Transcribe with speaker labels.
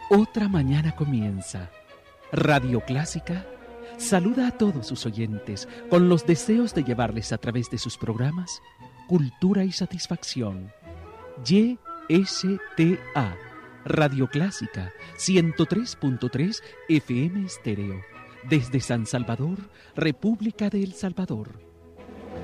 Speaker 1: Otra mañana comienza. Radio Clásica saluda a todos sus oyentes con los deseos de llevarles a través de sus programas cultura y satisfacción. YSTA, Radio Clásica, 103.3 FM Estéreo, desde San Salvador, República de El Salvador.